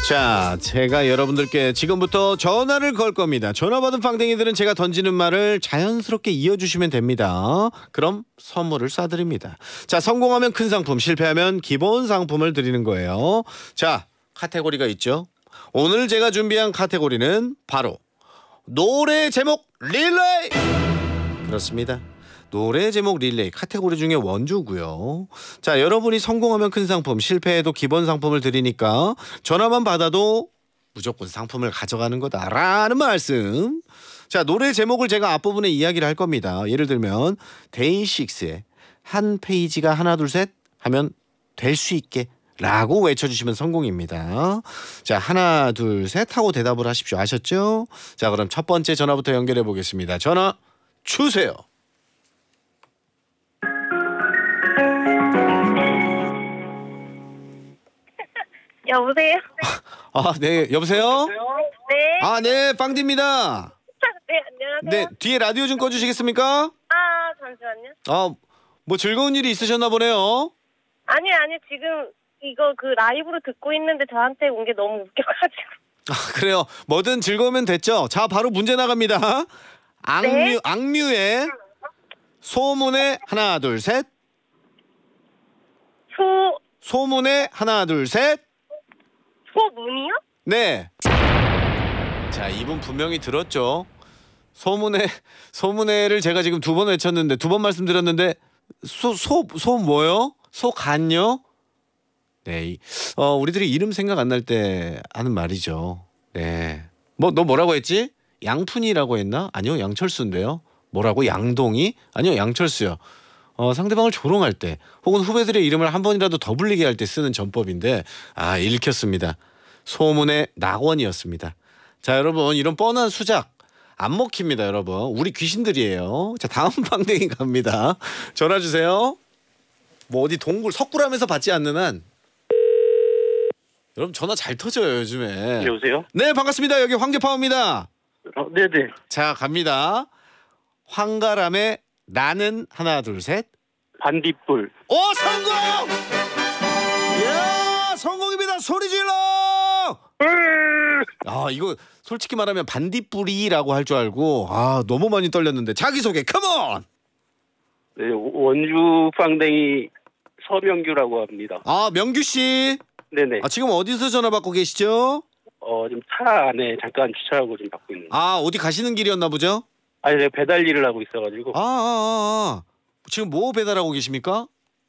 자, 제가 여러분들께 지금부터 전화를 걸 겁니다. 전화 받은 빵댕이들은 제가 던지는 말을 자연스럽게 이어주시면 됩니다. 그럼 선물을 쏴드립니다. 자, 성공하면 큰 상품, 실패하면 기본 상품을 드리는 거예요. 자, 카테고리가 있죠. 오늘 제가 준비한 카테고리는 바로 노래 제목 릴레이. 그렇습니다. 노래 제목 릴레이 카테고리 중에 원주고요. 자, 여러분이 성공하면 큰 상품, 실패해도 기본 상품을 드리니까 전화만 받아도 무조건 상품을 가져가는 거다라는 말씀. 자, 노래 제목을 제가 앞부분에 이야기를 할 겁니다. 예를 들면 데이식스의 한 페이지가 하나 둘 셋 하면 될 수 있게 라고 외쳐주시면 성공입니다. 자, 하나 둘 셋 하고 대답을 하십시오. 아셨죠? 자, 그럼 첫 번째 전화부터 연결해 보겠습니다. 전화 주세요. 여보세요? 아, 네, 여보세요? 네. 아, 네, 빵디입니다. 네, 안녕하세요. 네, 뒤에 라디오 좀 꺼주시겠습니까? 아, 잠시만요. 뭐 즐거운 일이 있으셨나 보네요. 아니, 지금 이거 그 라이브로 듣고 있는데 저한테 온 게 너무 웃겨가지고. 아, 그래요. 뭐든 즐거우면 됐죠. 자, 바로 문제 나갑니다. 네? 악뮤의 소문의 하나, 둘, 셋. 소문의 하나, 둘, 셋. 소문이요? 네. 자, 이분 분명히 들었죠. 소문회를 제가 지금 두 번 외쳤는데, 두 번 말씀드렸는데 소 뭐요? 소간요? 네. 우리들이 이름 생각 안 날 때 하는 말이죠. 네. 너 뭐라고 했지? 양푼이라고 했나? 아니요, 양철수인데요. 뭐라고? 양동이? 아니요, 양철수요. 상대방을 조롱할 때 혹은 후배들의 이름을 한 번이라도 더 불리게 할 때 쓰는 전법인데 읽혔습니다. 소문의 낙원이었습니다. 자, 여러분, 이런 뻔한 수작 안 먹힙니다. 여러분, 우리 귀신들이에요. 자, 다음 빵댕이 갑니다. 전화 주세요. 뭐 어디 동굴 석굴하면서 받지 않는 한 여러분 전화 잘 터져요 요즘에. 여보세요? 네, 반갑습니다. 여기 황제파워입니다. 네네. 자, 갑니다. 황가람의 나는 하나 둘 셋. 반딧불. 오, 성공! 야, 성공입니다. 소리 질러! 이거 솔직히 말하면 반딧불이라고 할 줄 알고 너무 많이 떨렸는데 자기소개 컴온! 네, 원주 빵댕이 서명규라고 합니다. 명규 씨. 네네. 지금 어디서 전화 받고 계시죠? 지금 차 안에 잠깐 주차하고 좀 받고 있는. 어디 가시는 길이었나 보죠? 아니, 제가 배달 일을 하고 있어가지고. 지금 뭐 배달하고 계십니까?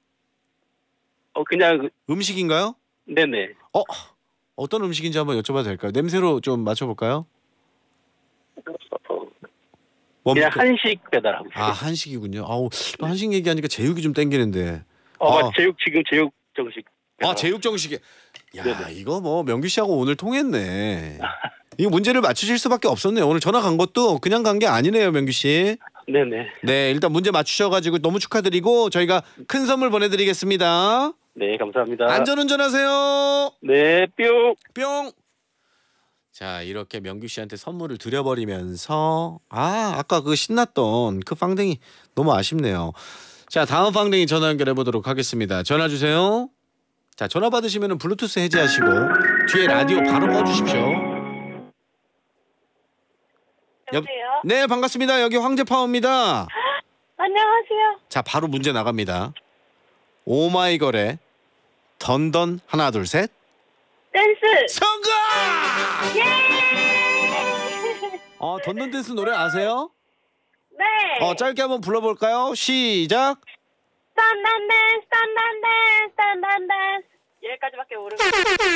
그냥 음식인가요? 네네. 어떤 음식인지 한번 여쭤봐도 될까요? 냄새로 좀 맞춰볼까요? 그냥 한식 배달하고 있어요. 한식이군요. 또 한식 얘기하니까 제육이 좀 땡기는데. 지금 제육 정식. 제육 정식에. 야, 네네. 이거 뭐 명규 씨하고 오늘 통했네. 이거 문제를 맞추실 수밖에 없었네요. 오늘 전화 간 것도 그냥 간 게 아니네요, 명규 씨. 네네. 네, 일단 문제 맞추셔가지고 너무 축하드리고 저희가 큰 선물 보내드리겠습니다. 네, 감사합니다. 안전운전하세요. 네, 뿅. 자, 이렇게 명규 씨한테 선물을 드려버리면서 아까 그 신났던 그 빵댕이 너무 아쉽네요. 자, 다음 빵댕이 전화 연결해 보도록 하겠습니다. 전화 주세요. 자, 전화 받으시면 블루투스 해제하시고 뒤에 라디오 바로 꺼주십시오. 여보세요? 네, 반갑습니다. 여기 황제파워입니다. 안녕하세요. 자, 바로 문제 나갑니다. 오마이걸의 던던 하나 둘 셋. 댄스. 성공! 예! 던던 댄스 노래 아세요? 네. 짧게 한번 불러볼까요? 시작. 딴딴댄스, 딴딴댄스. 여기까지밖에 모르겠어요.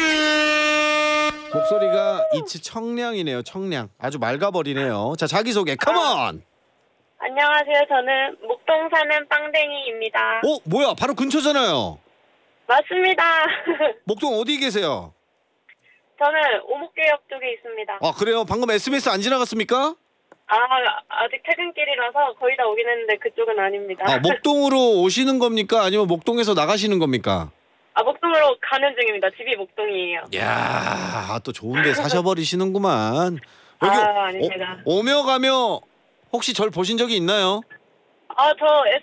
목소리가 이치 청량이네요. 청량. 아주 맑아버리네요. 자, 자기소개 컴온. 안녕하세요. 저는 목동 사는 빵댕이입니다. 뭐야, 바로 근처잖아요. 맞습니다. 목동 어디 계세요? 저는 오목교역 쪽에 있습니다. 그래요? 방금 SBS 안 지나갔습니까? 아직 퇴근길이라서 거의 다 오긴 했는데 그쪽은 아닙니다. 목동으로 오시는 겁니까? 아니면 목동에서 나가시는 겁니까? 목동으로 가는 중입니다. 집이 목동이에요. 이야, 또 좋은데 사셔버리시는구만. 여기 아닙니다. 오며 가며 혹시 절 보신 적이 있나요? 저